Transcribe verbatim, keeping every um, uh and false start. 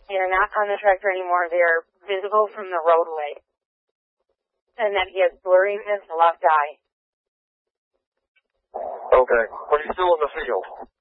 They are not on the tractor anymore. They are visible from the roadway. And that he has blurriness, a left eye. Okay. But he's still in the field.